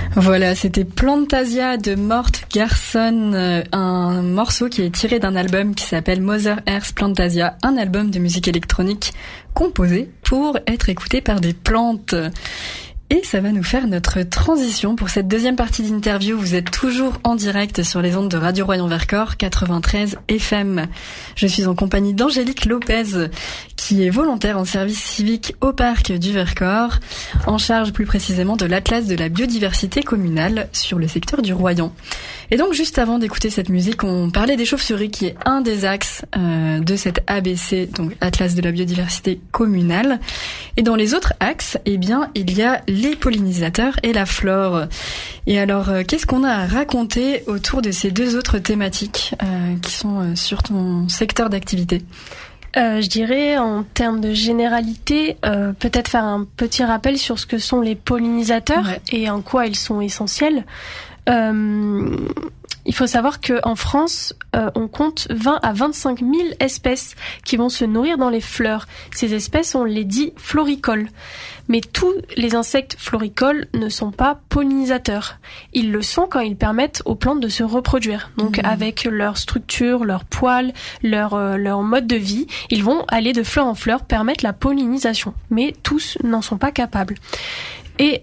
Voilà, c'était Plantasia de Mort Garson, un morceau qui est tiré d'un album qui s'appelle Mother Earth Plantasia, un album de musique électronique composé pour être écouté par des plantes. Et ça va nous faire notre transition pour cette deuxième partie d'interview. Vous êtes toujours en direct sur les ondes de Radio Royan-Vercors 93 FM. Je suis en compagnie d'Angélique Lopez, qui est volontaire en service civique au parc du Vercors, en charge plus précisément de l'Atlas de la biodiversité communale sur le secteur du Royan. Et donc juste avant d'écouter cette musique, on parlait des chauves-souris, qui est un des axes de cette ABC, donc Atlas de la biodiversité communale. Et dans les autres axes, eh bien, il y a les pollinisateurs et la flore. Et alors, qu'est-ce qu'on a à raconter autour de ces deux autres thématiques qui sont sur ton secteur d'activité ? Je dirais, en termes de généralité, peut-être faire un petit rappel sur ce que sont les pollinisateurs et en quoi ils sont essentiels. Il faut savoir qu'en France, on compte 20 à 25 000 espèces qui vont se nourrir dans les fleurs. Ces espèces, on les dit floricoles. Mais tous les insectes floricoles ne sont pas pollinisateurs. Ils le sont quand ils permettent aux plantes de se reproduire. Donc avec leur structure, leur poils, leur mode de vie, ils vont aller de fleur en fleur, permettre la pollinisation. Mais tous n'en sont pas capables. Et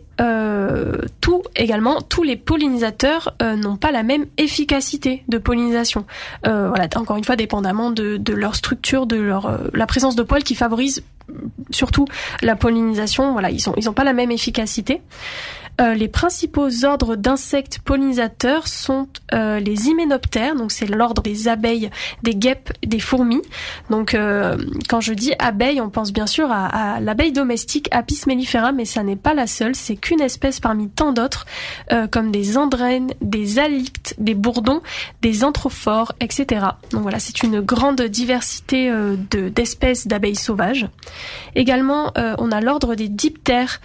tous les pollinisateurs n'ont pas la même efficacité de pollinisation. Voilà, encore une fois, dépendamment de leur structure, de la présence de poils qui favorise surtout la pollinisation. Voilà, ils ont pas la même efficacité. Les principaux ordres d'insectes pollinisateurs sont les hyménoptères, donc c'est l'ordre des abeilles, des guêpes, des fourmis. Donc quand je dis abeille, on pense bien sûr à l'abeille domestique Apis mellifera, mais ça n'est pas la seule, c'est qu'une espèce parmi tant d'autres, comme des andrènes, des halictes, des bourdons, des anthrophores, etc. Donc voilà, c'est une grande diversité d'espèces d'abeilles sauvages. Également, on a l'ordre des diptères,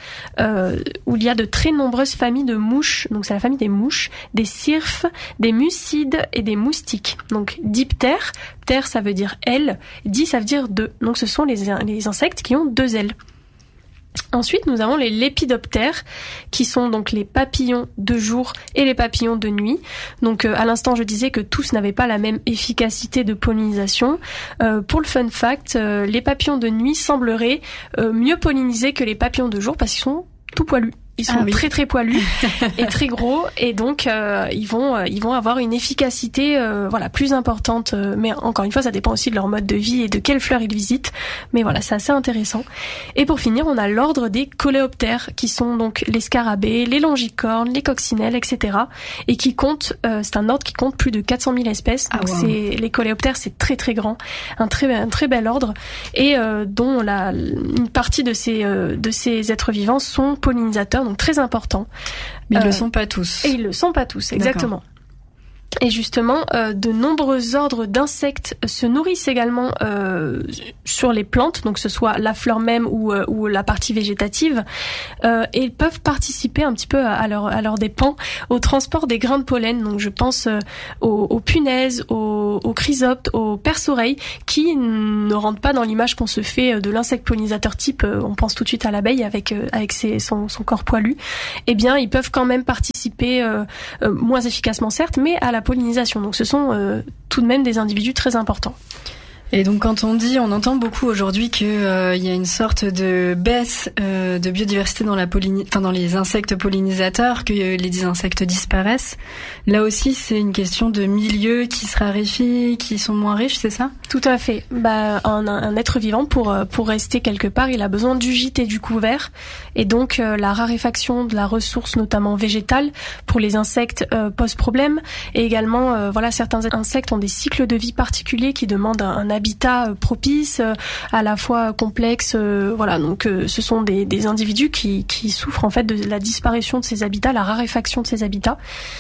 où il y a de très nombreuses familles de mouches, donc c'est la famille des mouches, des cirphes, des mucides et des moustiques. Donc diptère, ptère ça veut dire aile, di ça veut dire deux. Donc ce sont les insectes qui ont deux ailes. Ensuite, nous avons les lépidoptères, qui sont donc les papillons de jour et les papillons de nuit. Donc, à l'instant, je disais que tous n'avaient pas la même efficacité de pollinisation. Pour le fun fact, les papillons de nuit sembleraient mieux polliniser que les papillons de jour parce qu'ils sont tout poilus. Ils sont très très poilus et très gros, et donc ils vont avoir une efficacité plus importante, mais encore une fois ça dépend aussi de leur mode de vie et de quelles fleurs ils visitent, mais voilà, c'est assez intéressant. Et pour finir, on a l'ordre des coléoptères, qui sont donc les scarabées, les longicornes, les coccinelles, etc. et qui comptent, c'est un ordre qui compte plus de 400 000 espèces. Donc les coléoptères, c'est très très grand, un très bel ordre, et dont une partie de ces êtres vivants sont pollinisateurs, donc très important. Mais ils le sont pas tous. Et ils le sont pas tous, exactement. D'accord. Et justement, de nombreux ordres d'insectes se nourrissent également sur les plantes, donc que ce soit la fleur même ou la partie végétative, et ils peuvent participer un petit peu à leur dépens au transport des grains de pollen. Donc je pense aux punaises, aux chrysoptes, aux perce-oreilles, qui ne rentrent pas dans l'image qu'on se fait de l'insecte pollinisateur type. On pense tout de suite à l'abeille avec son corps poilu. Eh bien, ils peuvent quand même participer moins efficacement certes, mais à la pollinisation. Donc ce sont tout de même des individus très importants. Et donc quand on entend beaucoup aujourd'hui que y a une sorte de baisse de biodiversité dans dans les insectes pollinisateurs, que les insectes disparaissent. Là aussi, c'est une question de milieux qui se raréfient, qui sont moins riches, c'est ça ? Tout à fait. Un être vivant, pour rester quelque part, il a besoin du gîte et du couvert, et donc la raréfaction de la ressource, notamment végétale, pour les insectes pose problème. Et également, certains insectes ont des cycles de vie particuliers qui demandent un habitat propice, à la fois complexe. Donc ce sont des individus qui souffrent en fait de la disparition de ces habitats, la raréfaction de ces habitats.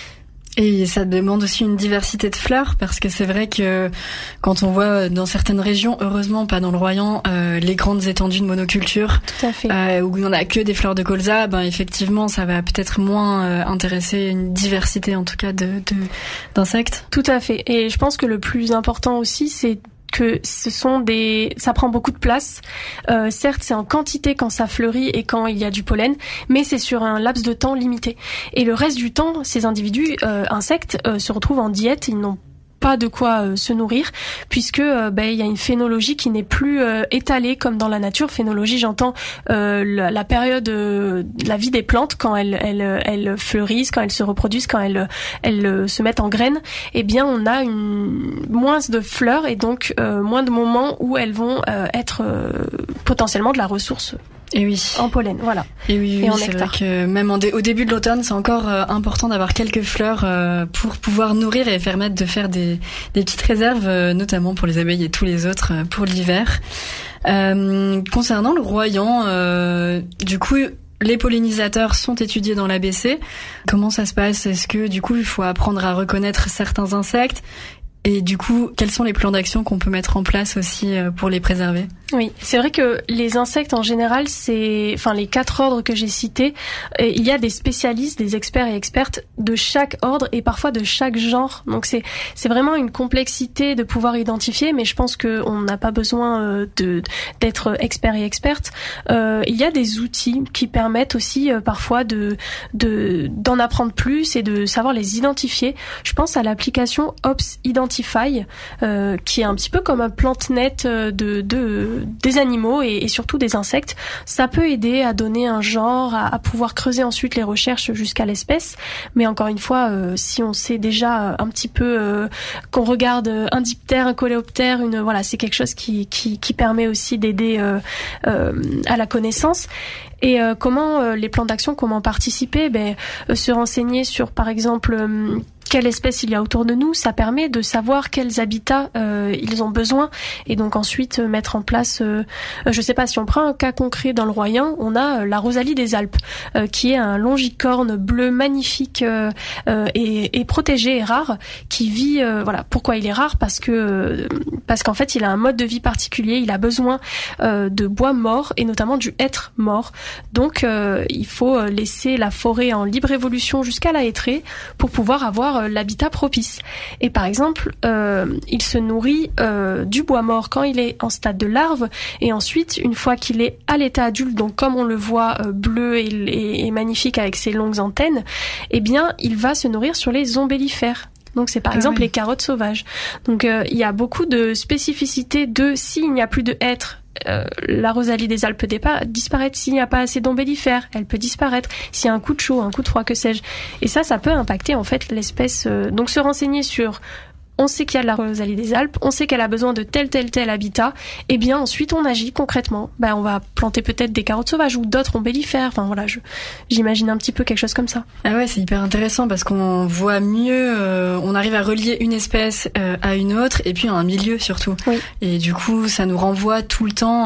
Et ça demande aussi une diversité de fleurs, parce que c'est vrai que quand on voit dans certaines régions, heureusement pas dans le Royan, les grandes étendues de monoculture, tout à fait. Où il n'y en a que des fleurs de colza, effectivement ça va peut-être moins intéresser une diversité en tout cas d'insectes. Tout à fait. Et je pense que le plus important aussi, c'est que ça prend beaucoup de place. Certes, c'est en quantité quand ça fleurit et quand il y a du pollen, mais c'est sur un laps de temps limité. Et le reste du temps, ces individus insectes se retrouvent en diète, ils n'ont pas de quoi se nourrir, puisque il y a une phénologie qui n'est plus étalée comme dans la nature. Phénologie, j'entends la période, la vie des plantes quand elles fleurissent, quand elles se reproduisent, quand elles se mettent en graines. Eh bien, on a moins de fleurs et donc moins de moments où elles vont être potentiellement de la ressource. Et oui. En pollen, voilà. Et oui, en c'est nectar. vrai que même au début de l'automne, c'est encore important d'avoir quelques fleurs pour pouvoir nourrir et permettre de faire des petites réserves, notamment pour les abeilles et tous les autres pour l'hiver. Concernant le royan, du coup, les pollinisateurs sont étudiés dans l'ABC. Comment ça se passe? Est-ce que du coup, il faut apprendre à reconnaître certains insectes? Et du coup, quels sont les plans d'action qu'on peut mettre en place aussi pour les préserver? Oui, c'est vrai que les insectes en général, les 4 ordres que j'ai cités, il y a des spécialistes, des experts et expertes de chaque ordre et parfois de chaque genre. Donc c'est vraiment une complexité de pouvoir identifier, mais je pense que on n'a pas besoin d'être expert et experte. Il y a des outils qui permettent aussi parfois d'en apprendre plus et de savoir les identifier. Je pense à l'application Ops Identify, qui est un petit peu comme un PlanteNet des animaux et surtout des insectes. Ça peut aider à donner un genre, à pouvoir creuser ensuite les recherches jusqu'à l'espèce. Mais encore une fois, si on sait déjà un petit peu qu'on regarde un diptère, un coléoptère, c'est quelque chose qui permet aussi d'aider à la connaissance. Et comment les plans d'action, comment participer? Se renseigner sur, par exemple, quelle espèce il y a autour de nous, ça permet de savoir quels habitats ils ont besoin et donc ensuite mettre en place, je sais pas, si on prend un cas concret dans le Royan, on a la Rosalie des Alpes qui est un longicorne bleu magnifique et protégé et rare qui vit, pourquoi il est rare? Parce qu'en fait il a un mode de vie particulier, il a besoin de bois mort et notamment du hêtre mort, donc il faut laisser la forêt en libre évolution jusqu'à la hêtrée pour pouvoir avoir l'habitat propice. Et par exemple, il se nourrit du bois mort quand il est en stade de larve, et ensuite, une fois qu'il est à l'état adulte, donc comme on le voit bleu et magnifique avec ses longues antennes, eh bien, il va se nourrir sur les ombellifères. Donc c'est par exemple les carottes sauvages. Donc il y a beaucoup de spécificités s'il n'y a plus de hêtre, la Rosalie des Alpes peut disparaître. S'il n'y a pas assez d'ombellifères, elle peut disparaître. S'il y a un coup de chaud, un coup de froid, que sais-je. Et ça peut impacter en fait l'espèce. Donc se renseigner sur... On sait qu'il y a de la Rosalie des Alpes, on sait qu'elle a besoin de tel habitat, et bien ensuite on agit concrètement. On va planter peut-être des carottes sauvages ou d'autres ombellifères, j'imagine un petit peu quelque chose comme ça. Ah ouais, c'est hyper intéressant parce qu'on voit mieux, on arrive à relier une espèce à une autre et puis à un milieu surtout. Oui. Et du coup, ça nous renvoie tout le temps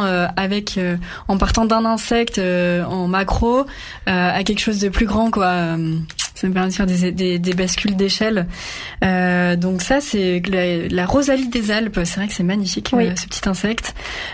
en partant d'un insecte en macro à quelque chose de plus grand, quoi. Ça me permet de faire des bascules d'échelle. Donc ça, c'est la Rosalie des Alpes. C'est vrai que c'est magnifique, ce petit insecte.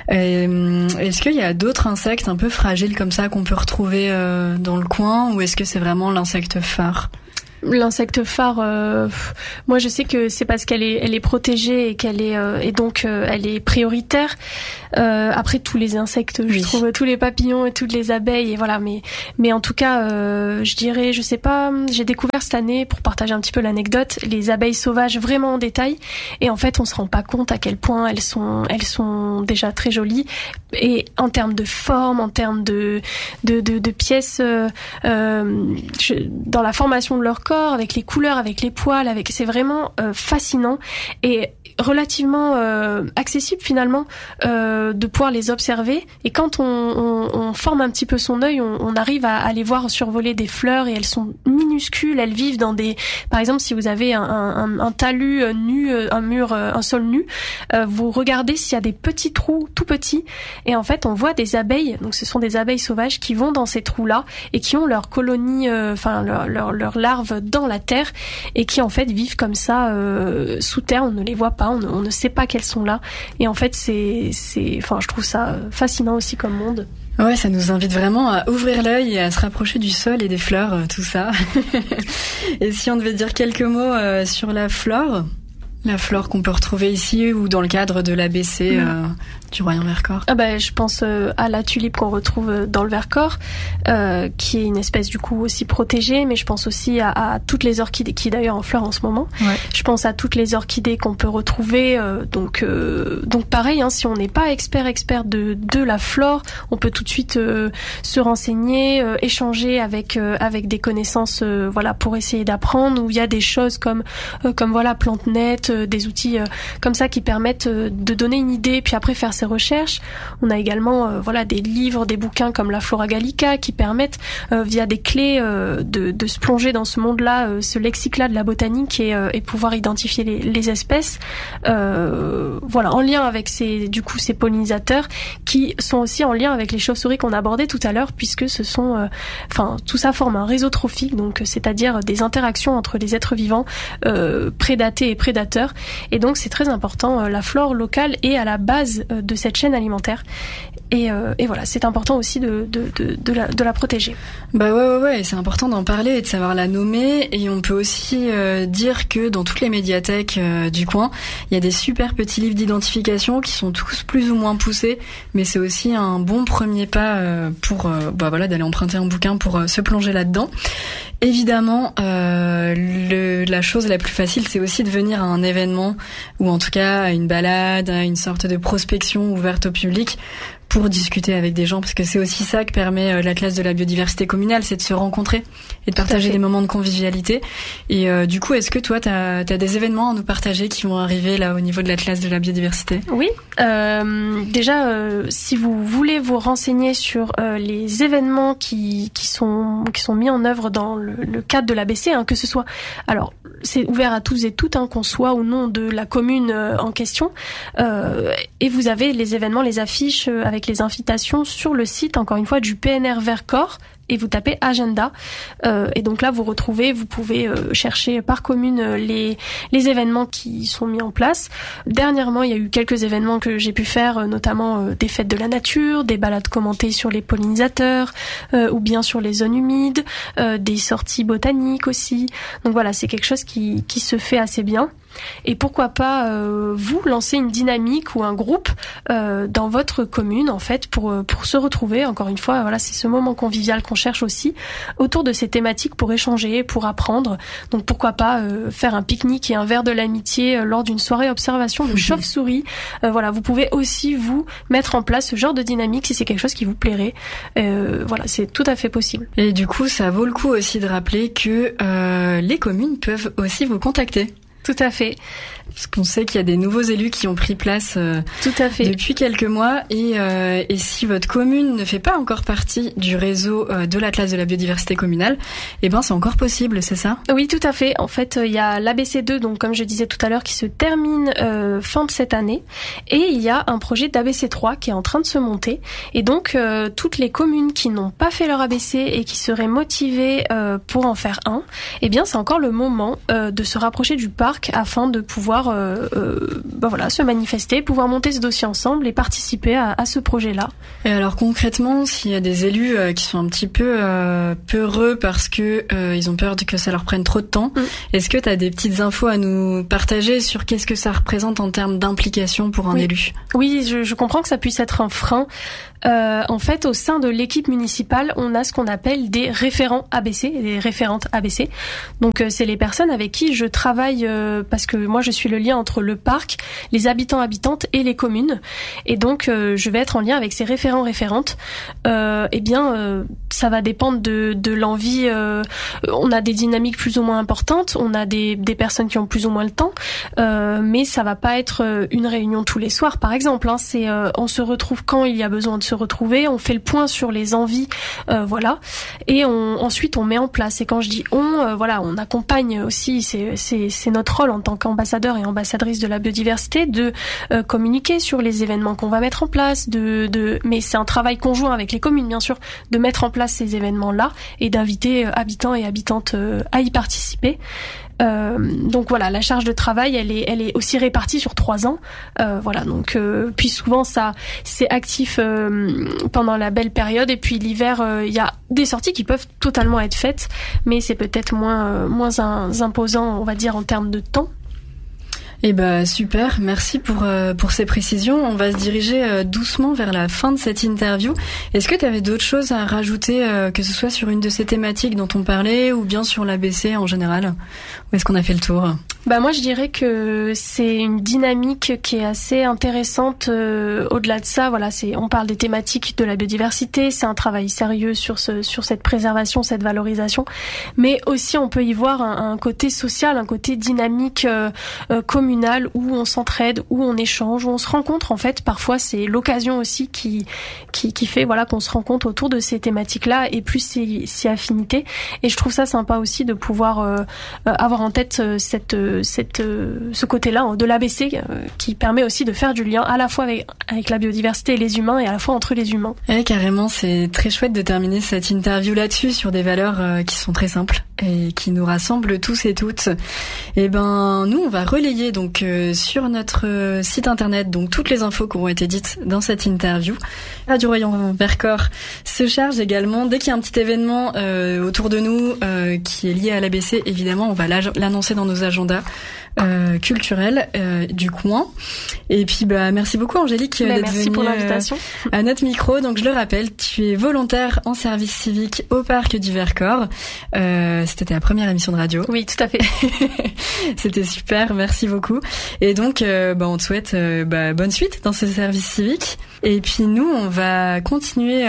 Est-ce qu'il y a d'autres insectes un peu fragiles comme ça qu'on peut retrouver dans le coin, ou est-ce que c'est vraiment l'insecte phare? L'insecte phare, moi je sais que c'est parce qu'elle est protégée et qu'elle est et donc elle est prioritaire. Après tous les insectes, je trouve, tous les papillons et toutes les abeilles, et voilà. Mais en tout cas, je dirais, je sais pas, j'ai découvert cette année, pour partager un petit peu l'anecdote, les abeilles sauvages vraiment en détail. Et en fait, on se rend pas compte à quel point elles sont déjà très jolies. Et en termes de forme, en termes de pièces, dans la formation de leur corps, avec les couleurs, avec les poils, c'est vraiment fascinant et relativement accessible finalement de pouvoir les observer. Et quand on forme un petit peu son œil, on arrive à les voir survoler des fleurs, et elles sont minuscules, elles vivent dans par exemple, si vous avez un talus nu, un sol nu, vous regardez s'il y a des petits trous tout petits, et en fait on voit des abeilles, donc ce sont des abeilles sauvages qui vont dans ces trous là et qui ont leur colonie, leur larve dans la terre, et qui en fait vivent comme ça sous terre, on ne les voit pas, on ne sait pas qu'elles sont là, et en fait je trouve ça fascinant aussi comme monde. Ouais, ça nous invite vraiment à ouvrir l'œil et à se rapprocher du sol et des fleurs, tout ça. Et si on devait dire quelques mots sur la flore, La flore qu'on peut retrouver ici ou dans le cadre de l'ABC du Royan Vercors. Je pense à la tulipe qu'on retrouve dans le Vercors, qui est une espèce du coup aussi protégée, mais je pense aussi à toutes les orchidées qui d'ailleurs en fleurs en ce moment. Ouais. Je pense à toutes les orchidées qu'on peut retrouver. Donc pareil, si on n'est pas expert de la flore, on peut tout de suite se renseigner, échanger avec des connaissances, pour essayer d'apprendre. Où il y a des choses comme PlanteNet, des outils comme ça qui permettent de donner une idée, puis après faire ses recherches. On a également des livres, des bouquins comme la Flora Gallica qui permettent via des clés de se plonger dans ce monde-là, ce lexique-là de la botanique et pouvoir identifier les espèces. En lien avec ces pollinisateurs qui sont aussi en lien avec les chauves-souris qu'on abordait tout à l'heure, puisque ce sont, tout ça forme un réseau trophique, donc c'est-à-dire des interactions entre les êtres vivants prédatés et prédateurs. Et donc c'est très important, la flore locale est à la base de cette chaîne alimentaire. Et voilà, c'est important aussi de la protéger. Ouais, c'est important d'en parler et de savoir la nommer. Et on peut aussi dire que dans toutes les médiathèques du coin, il y a des super petits livres d'identification qui sont tous plus ou moins poussés, mais c'est aussi un bon premier pas pour d'aller emprunter un bouquin pour se plonger là-dedans. Évidemment, la chose la plus facile, c'est aussi de venir à un événement ou en tout cas à une balade, à une sorte de prospection ouverte au public pour discuter avec des gens, parce que c'est aussi ça que permet l'Atlas de la biodiversité communale, c'est de se rencontrer et de partager des moments de convivialité. Et du coup, est-ce que toi, t'as des événements à nous partager qui vont arriver là au niveau de l'Atlas de la biodiversité ? Oui, déjà, si vous voulez vous renseigner sur les événements qui sont mis en œuvre dans le cadre de l'ABC, que ce soit, alors c'est ouvert à tous et toutes, qu'on soit ou non de la commune en question, et vous avez les événements, les affiches avec les invitations sur le site, encore une fois, du PNR Vercors, et vous tapez agenda, et donc là vous pouvez chercher par commune les événements qui sont mis en place. Dernièrement, il y a eu quelques événements que j'ai pu faire, notamment des fêtes de la nature, des balades commentées sur les pollinisateurs, ou bien sur les zones humides, des sorties botaniques aussi. Donc voilà, c'est quelque chose qui se fait assez bien. Et pourquoi pas vous lancer une dynamique ou un groupe dans votre commune, en fait, pour se retrouver. Encore une fois, voilà, c'est ce moment convivial qu'on cherche aussi autour de ces thématiques pour échanger, pour apprendre. Donc pourquoi pas faire un pique-nique et un verre de l'amitié lors d'une soirée observation de chauves-souris. Vous pouvez aussi vous mettre en place ce genre de dynamique si c'est quelque chose qui vous plairait. C'est tout à fait possible. Et du coup, ça vaut le coup aussi de rappeler que les communes peuvent aussi vous contacter. Tout à fait. Parce qu'on sait qu'il y a des nouveaux élus qui ont pris place tout à fait. Depuis quelques mois. Et si votre commune ne fait pas encore partie du réseau de l'Atlas de la biodiversité communale, c'est encore possible, c'est ça ? Oui, tout à fait. En fait, il y a l'ABC2, donc comme je disais tout à l'heure, qui se termine fin de cette année. Et il y a un projet d'ABC3 qui est en train de se monter. Et donc, toutes les communes qui n'ont pas fait leur ABC et qui seraient motivées pour en faire un, c'est encore le moment de se rapprocher du parc afin de pouvoir se manifester, pouvoir monter ce dossier ensemble et participer à ce projet-là. Et alors concrètement, s'il y a des élus qui sont un petit peu peureux parce que ils ont peur que ça leur prenne trop de temps, est-ce que tu as des petites infos à nous partager sur qu'est-ce que ça représente en termes d'implication pour un élu ? Oui, je comprends que ça puisse être un frein. En fait, au sein de l'équipe municipale, on a ce qu'on appelle des référents ABC, des référentes ABC. Donc, c'est les personnes avec qui je travaille parce que moi, je suis le lien entre le parc, les habitants, habitantes et les communes. Et donc, je vais être en lien avec ces référents, référentes. Ça va dépendre de l'envie. On a des dynamiques plus ou moins importantes. On a des personnes qui ont plus ou moins le temps. Mais ça va pas être une réunion tous les soirs, par exemple. C'est on se retrouve quand il y a besoin de se retrouver, on fait le point sur les envies, et ensuite on met en place. Et quand je dis on accompagne aussi, c'est notre rôle en tant qu'ambassadeur et ambassadrice de la biodiversité de communiquer sur les événements qu'on va mettre en place, mais c'est un travail conjoint avec les communes bien sûr, de mettre en place ces événements-là et d'inviter habitants et habitantes à y participer. Donc voilà, la charge de travail, elle est aussi répartie sur 3 ans. Puis souvent ça, c'est actif pendant la belle période, et puis l'hiver, il y a des sorties qui peuvent totalement être faites, mais c'est peut-être moins imposant, on va dire, en termes de temps. Eh ben super, merci pour ces précisions. On va se diriger doucement vers la fin de cette interview. Est-ce que tu avais d'autres choses à rajouter, que ce soit sur une de ces thématiques dont on parlait ou bien sur l'ABC en général? Ou est-ce qu'on a fait le tour? Moi je dirais que c'est une dynamique qui est assez intéressante. Au-delà de ça, voilà, on parle des thématiques de la biodiversité, c'est un travail sérieux sur cette préservation, cette valorisation, mais aussi on peut y voir un côté social, un côté dynamique communal où on s'entraide, où on échange, où on se rencontre en fait. Parfois c'est l'occasion aussi qui fait voilà qu'on se rencontre autour de ces thématiques-là et plus ces affinités. Et je trouve ça sympa aussi de pouvoir avoir en tête ce côté-là de l'ABC qui permet aussi de faire du lien à la fois avec la biodiversité et les humains et à la fois entre les humains. Ouais, carrément, c'est très chouette de terminer cette interview là-dessus sur des valeurs qui sont très simples et qui nous rassemblent tous et toutes. Et ben nous on va relayer donc sur notre site internet donc toutes les infos qui auront été dites dans cette interview. Radio Royan Vercors se charge également dès qu'il y a un petit événement autour de nous qui est lié à l'ABC, évidemment on va l'annoncer dans nos agendas culturels du coin. Et puis merci beaucoup Angélique d'être venue pour l'invitation à notre micro. Donc je le rappelle, tu es volontaire en service civique au parc du Vercors. C'était ta première émission de radio. Oui, tout à fait. C'était super, merci beaucoup. Et donc on te souhaite bonne suite dans ce service civique. Et puis nous on va continuer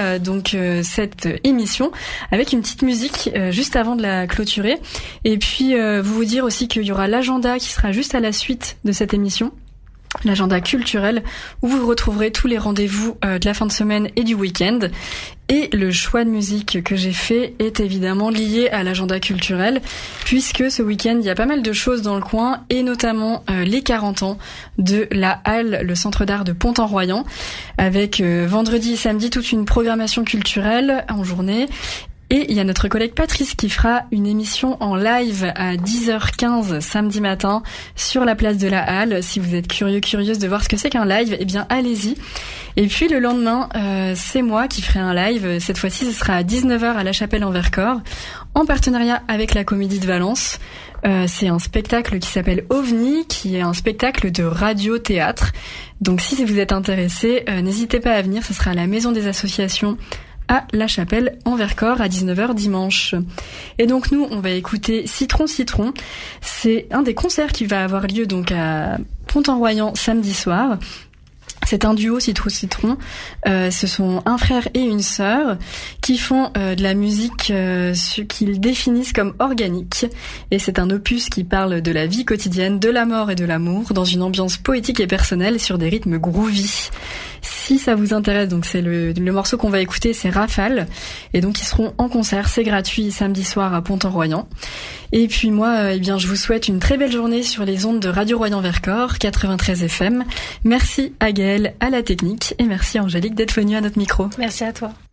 cette émission avec une petite musique juste avant de la clôturer. Et puis vous dire aussi qu'il y aura l'agenda qui sera juste à la suite de cette émission. L'agenda culturel où vous retrouverez tous les rendez-vous de la fin de semaine et du week-end. Et le choix de musique que j'ai fait est évidemment lié à l'agenda culturel puisque ce week-end il y a pas mal de choses dans le coin et notamment les 40 ans de la Halle, le centre d'art de Pont-en-Royan avec vendredi et samedi toute une programmation culturelle en journée. Et il y a notre collègue Patrice qui fera une émission en live à 10h15 samedi matin sur la place de la Halle. Si vous êtes curieuse de voir ce que c'est qu'un live, eh bien allez-y. Et puis le lendemain, c'est moi qui ferai un live. Cette fois-ci, ce sera à 19h à La Chapelle en Vercors, en partenariat avec la Comédie de Valence. C'est un spectacle qui s'appelle OVNI, qui est un spectacle de radio-théâtre. Donc si vous êtes intéressé, n'hésitez pas à venir. Ce sera à la Maison des Associations à La Chapelle en Vercors à 19h dimanche. Et donc nous, on va écouter Citron Citron. C'est un des concerts qui va avoir lieu donc à Pont-en-Royan samedi soir. C'est un duo Citron. Ce sont un frère et une sœur qui font de la musique qu'ils définissent comme organique. Et c'est un opus qui parle de la vie quotidienne, de la mort et de l'amour dans une ambiance poétique et personnelle sur des rythmes groovy. Si ça vous intéresse, donc c'est le morceau qu'on va écouter, c'est Rafale. Et donc ils seront en concert, c'est gratuit samedi soir à Pont-en-Royan. Et puis moi, je vous souhaite une très belle journée sur les ondes de Radio Royan Vercors, 93 FM. Merci à Gaëlle, à la technique, et merci Angélique d'être venue à notre micro. Merci à toi.